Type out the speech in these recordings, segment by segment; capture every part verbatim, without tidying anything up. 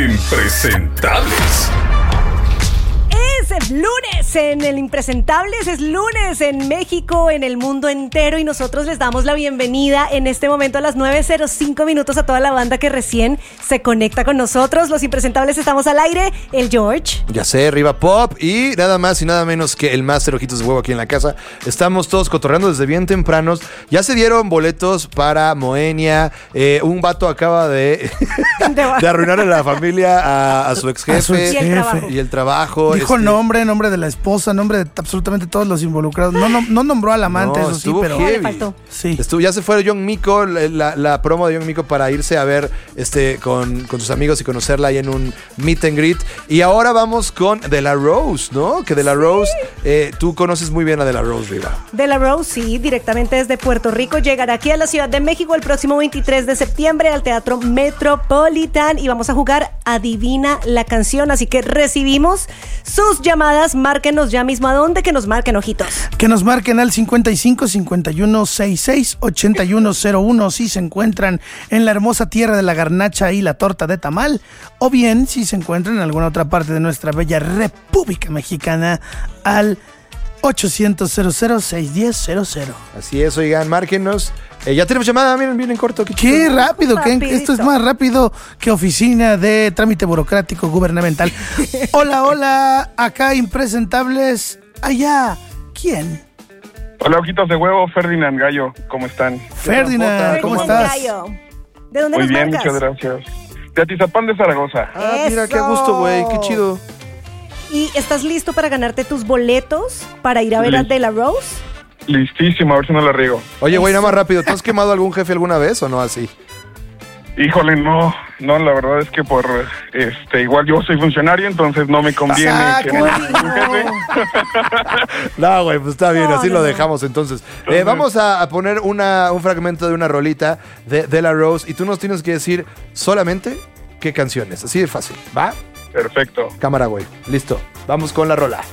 Impresentables. Es lunes en el Impresentables, es lunes en México, en el mundo entero, y nosotros les damos la bienvenida en este momento a las nueve cero cinco minutos a toda la banda que recién se conecta con nosotros. Los Impresentables estamos al aire, el George. Ya sé, Riva Pop y nada más y nada menos que el Master Ojitos de Huevo aquí en la casa. Estamos todos cotorreando desde bien tempranos. Ya se dieron boletos para Moenia. Eh, un vato acaba de, de arruinar a la familia a, a su ex jefe. A su ex Y el trabajo. Y el trabajo. Dijo este, nombre, nombre de la esposa, nombre de absolutamente todos los involucrados. No, no, no nombró al amante, No, eso sí, estuvo pero heavy. Le faltó. sí. Estuvo, ya se fue John Miko, la, la, la promo de John Miko para irse a ver este con, con sus amigos y conocerla ahí en un meet and greet. Y ahora vamos con De La Rose, ¿no? Que De La Rose, eh, tú conoces muy bien a De La Rose, Riva. De La Rose, sí, directamente desde Puerto Rico. Llegará aquí a la Ciudad de México el próximo veintitrés de septiembre al Teatro Metropolitan y vamos a jugar Adivina la Canción. Así que recibimos sus llamadas. Márquenos ya mismo a dónde, que nos marquen, ojitos. Que nos marquen al cincuenta y cinco, cincuenta y uno, sesenta y seis, ochenta y uno cero uno si se encuentran en la hermosa tierra de la garnacha y la torta de tamal, o bien si se encuentran en alguna otra parte de nuestra bella República Mexicana al ochocientos, cero cero, seiscientos diez, cero cero. Así es, oigan, márquenos. Eh, ya tenemos llamada, miren, vienen corto. Qué, Qué chido. rápido, que Rapidito. esto es más rápido que oficina de trámite burocrático gubernamental. Hola, hola, acá Impresentables, allá, ¿quién? Hola, ojitos de huevo, Ferdinand Gallo, ¿cómo están? Ferdinand, ¿cómo Ferdinand estás? Gallo. ¿De dónde Muy nos bien, marcas? muchas gracias. De Atizapán de Zaragoza. Ah, mira, qué Eso. gusto, güey, qué chido. ¿Y estás listo para ganarte tus boletos para ir a ver a Sí. De La Rose? Listísimo, a ver si no la riego. Oye, güey, Eso. nada más rápido, ¿tú has quemado algún jefe alguna vez o no así? Híjole, no, no, la verdad es que por, este, igual yo soy funcionario, entonces no me conviene Ah, que qué me lindo. un jefe. No, güey, pues está bien, No, así no, lo no. dejamos entonces. Eh, vamos a, a poner una, un fragmento de una rolita de, de La Rose y tú nos tienes que decir solamente qué canciones. Así de fácil, ¿va? Perfecto. Cámara, güey. Listo. Vamos con la rola.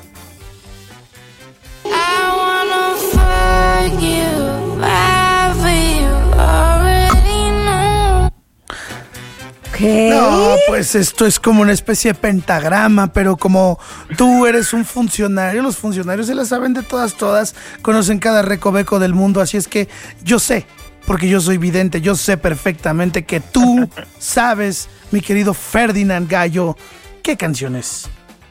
I wanna fuck you, lie for you, already know. ¿Qué? No, pues esto es como una especie de pentagrama, pero como tú eres un funcionario, los funcionarios se la saben de todas, todas, conocen cada recoveco del mundo, así es que yo sé, porque yo soy vidente, yo sé perfectamente que tú sabes, mi querido Ferdinand Gallo, ¿qué canciones?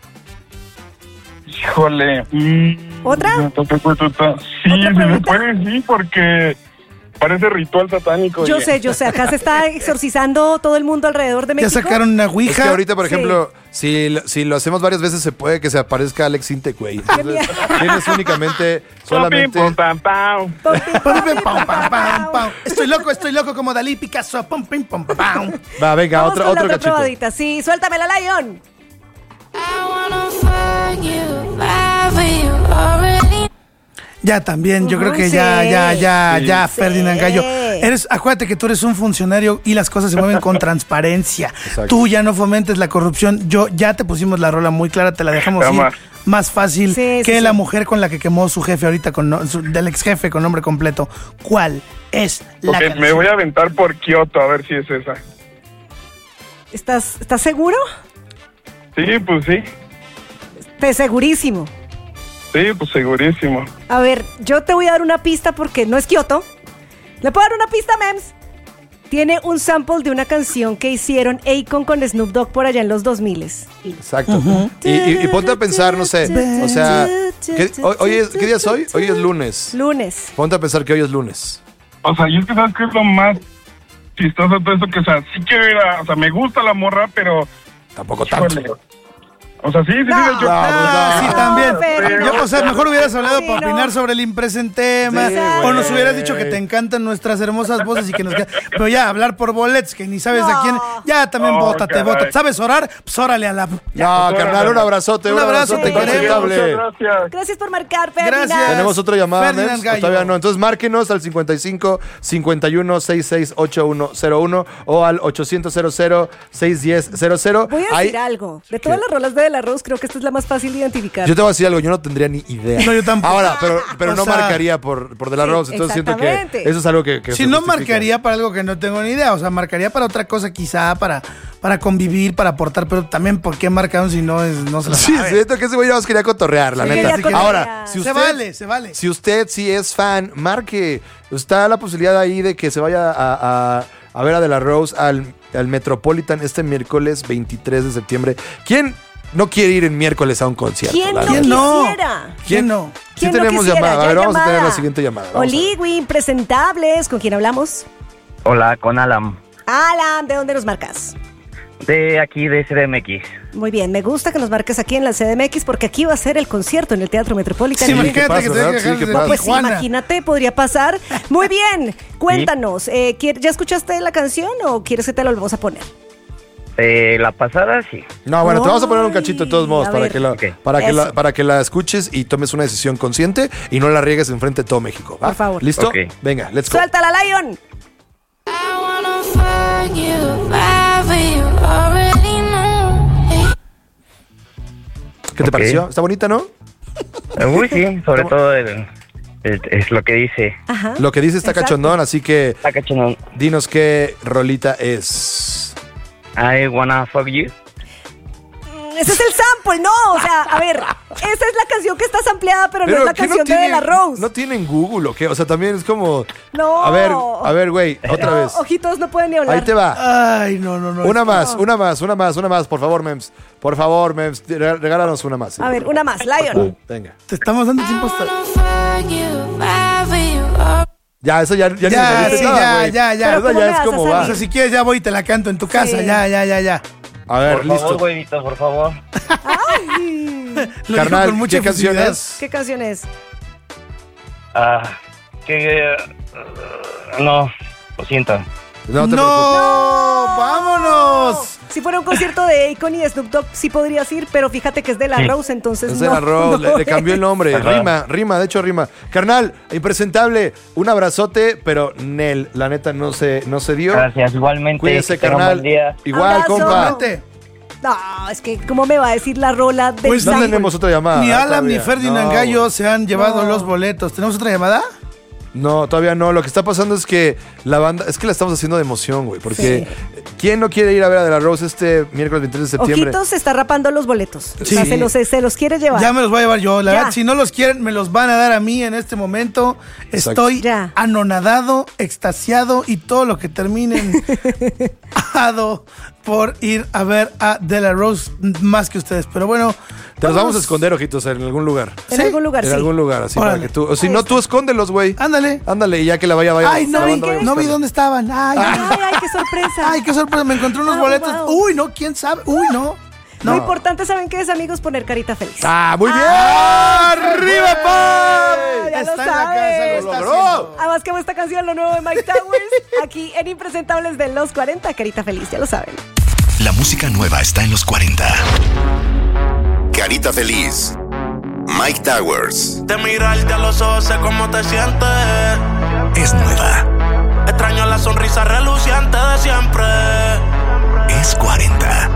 Híjole. mm, ¿Otra? Sí, ¿Otra si me pregunta? puede, sí, porque parece ritual satánico. Yo oye. sé, yo sé, acá se está exorcizando todo el mundo alrededor de Ya México. sacaron una Es que ouija. ahorita, por Sí. ejemplo, si, lo- si lo hacemos varias veces, se puede que se aparezca Alex Intec, güey. Entonces, miedo. tienes únicamente solamente... Pum, pim, pum, pam, pam. Pum, pim, Pum, pum, pim, pim, pam, pam, pam, pam, pam. pam. Estoy loco, estoy loco como Dalí Picasso. Pum, pim, pum, pam. Va, venga, Vamos otro, con la otro otra cachito. probadita. Sí, suéltamela, Lion. I wanna fuck you, lie for you, already. Ya también, yo Ujú, creo que sí. ya, ya, ya, Sí. ya, Sí. Ferdinand Gallo. Eres, acuérdate que tú eres un funcionario y las cosas se mueven con transparencia. Exacto. Tú ya no fomentes la corrupción. Yo ya te pusimos la rola muy clara, te la dejamos ir Jamás. más fácil Sí, sí, que la sí. mujer con la que quemó su jefe ahorita, con no- su- del ex jefe con nombre completo. ¿Cuál es la Ok, canción? me voy a aventar por Kioto, a ver si es esa. ¿Estás, ¿Estás seguro? Sí, pues sí. Te segurísimo. Sí, pues segurísimo. A ver, yo te voy a dar una pista porque no es Kioto. ¿Le puedo dar una pista, Mems? Tiene un sample de una canción que hicieron Akon con Snoop Dogg por allá en los dos mil. Exacto. y, y- y ponte a pensar, no sé, o sea, ¿qué, hoy, hoy es- ¿qué día es hoy? Hoy es lunes. Lunes. Ponte a pensar que hoy es lunes. O sea, y es que sabes que es lo más chistoso de todo esto, que, o sea, sí quiero ir a, o sea, me gusta la morra, pero, Tampoco tanto. híjole, o sea, sí, sí, No. sí, yo, Ah, sí, No, también. pero- Yo, o sea, mejor hubieras hablado Sí, para no. opinar sobre el impresentema. Sí, o nos güey. hubieras dicho que te encantan nuestras hermosas voces y que nos. Pero ya, hablar por bolets, que ni sabes No. de quién. Ya también Oh, bótate, caray. bótate. ¿Sabes orar? Pues órale a la. No, pues, carnal, un abrazote, un, Un abrazo, abrazote te queremos. inconceptable. Muchas gracias. Gracias por marcar, Ferdinand. Gracias. Tenemos otra llamada, Ferdinand Mems, o Gallo. todavía no. Entonces márquenos al cincuenta y cinco, cincuenta y uno, sesenta y seis, ochenta y uno cero uno o al ochocientos, cero cero, seiscientos diez cero cero. Voy a Hay- decir algo. De todas las rolas de De La Rose, creo que esta es la más fácil de identificar. Yo te voy a decir algo, yo no tendría ni idea. No, yo tampoco. Ahora, pero, pero O no sea, marcaría por, por De La sí, Rose, entonces siento que exactamente. eso es algo que, que Si se no justifica. marcaría para algo que no tengo ni idea, o sea, marcaría para otra cosa quizá, para, para convivir, para aportar, pero también ¿por qué marcaron si no, es, no se la Sí, sabe? siento que ese güey nada más quería cotorrear, la Sí, neta. quería cotorrear. Ahora, si Se usted, vale, se vale. Si usted sí es fan, marque. Está la posibilidad ahí de que se vaya a, a, a ver a De La Rose al, al Metropolitan este miércoles veintitrés de septiembre. ¿Quién no quiere ir en miércoles a un concierto? ¿Quién la no neta? ¿Quién no? quisiera? ¿Quién no? Sí ¿Quién no tenemos quisiera? llamada. A Ya ver, hay vamos a tener llamada. la siguiente llamada. Vamos a ver. Oligui, impresentables. ¿Con quién hablamos? Hola, con Alan, Alan, ¿de dónde nos marcas? de aquí de C D M X. Muy bien, me gusta que nos marques aquí en la C D M X porque aquí va a ser el concierto en el Teatro Metropolitan. Sí, ¿qué imagínate pasa, que te verdad? deje Sí, dejar ¿qué de pasa? Pues sí, Tijuana. imagínate, podría pasar. Muy bien, cuéntanos, eh, ¿quier- ¿ya escuchaste la canción o quieres que te la volvamos a poner? Eh, la pasada, sí. No, bueno, te vamos a poner un Ay, cachito de todos modos a para ver. que, la, Ok. para, que Eso. la, para que la escuches y tomes una decisión consciente y no la riegues enfrente de todo México. ¿va? Por favor. ¿Listo? Ok. Venga, let's go. ¡Suéltala, Lion! I wanna fuck you, whatever you already know. ¿Qué te Ok. pareció? Está bonita, ¿no? Eh, Uy, sí, sobre todo el, el- es lo que dice. Ajá. Lo que dice está Exacto. cachondón, así que Está cachonón. dinos qué rolita es. I wanna fuck you. Ese es el sample, no, o sea, a ver, esa es la canción que está sampleada, pero, no es la ¿qué canción de De La Rose. No tienen Google o qué, o sea, también es como. No. A ver, a ver, güey, otra No, vez. ojitos no pueden ni hablar. Ahí te va. Ay, no, no, no. Una más, una más, una más, una más, por favor, Mems. Por favor, Mems, re- regálanos una más. A ver, una más, Lion. Venga. Te estamos dando I tiempo hasta... wanna fuck you, whatever you already Ya, eso ya, ya, Ya, ni me dice sí, nada, ya, güey. ya, ya. Pero Eso ¿cómo ya me es vas a como salir? va. O sea, si quieres ya voy y te la canto en tu casa. Sí. Ya, ya, ya, ya. A ver, Por listo. favor, güeyito, por favor. Ay, Lo dijo Carnal, con mucha ¿qué canción efusividad. es? ¿qué canción es? Ah, que... eh, no, lo siento. No te preocupes. ¡No! ¡Vámonos! Si fuera un concierto de Akon y de Snoop Dogg, sí podrías ir, pero fíjate que es de La Sí. Rose, entonces Es no. de La Rose, no le, le cambió el nombre. Ajá. Rima, rima, de hecho rima. Carnal, impresentable, un abrazote, pero Nel, la neta no se, no se dio. Gracias, igualmente. Cuídese, que tenga un carnal. buen día. Igual, Abrazo. compa. Vete. No, es que, ¿cómo me va a decir la rola del Pues No sample? tenemos otra llamada. Ni Alan todavía. ni Ferdinand No, Gallo güey. se han llevado No. los boletos. ¿Tenemos otra llamada? No, todavía no. Lo que está pasando es que la banda, es que la estamos haciendo de emoción, güey. Porque ¿quién no quiere ir a ver a De La Rose este miércoles veintitrés de septiembre? Ojitos se está rapando los boletos. O sea, Sí. se los, se los quiere llevar. Ya me los voy a llevar yo. La Ya. verdad, si no los quieren, me los van a dar a mí en este momento. Exacto. Estoy Ya. anonadado, extasiado y todo lo que termine en ado por ir a ver a De La Rose más que ustedes. Pero bueno, Te los vamos a esconder, ojitos, en algún lugar. En ¿Sí? algún lugar, En sí. algún lugar, así Órale. para que tú. O si Ahí no, está. tú escóndelos, güey. Ándale. Ándale, y ya que la vaya, vaya. Ay, no la vi, banda vaya no vi buscando. dónde estaban. Ay, Ay, ay, ay, qué sorpresa. ay, qué sorpresa. Me encontré unos Wow, boletos. wow. Uy, no, quién sabe. Uy, no. Lo No. importante, ¿saben qué es, amigos? Poner carita feliz. ¡Ah, muy bien! ¡Arriba, pa! Ya lo Está en la sabes. casa, lo está Lo haciendo. logró. Además, como esta canción, lo nuevo de Mike Towers, aquí en Impresentables de los cuarenta, carita feliz, ya lo saben. La música nueva está en los cuarenta. Carita Feliz. Mike Towers. De mirarte a los ojos sé cómo te sientes. Es nueva. Extraño la sonrisa reluciente de siempre. Es cuarenta.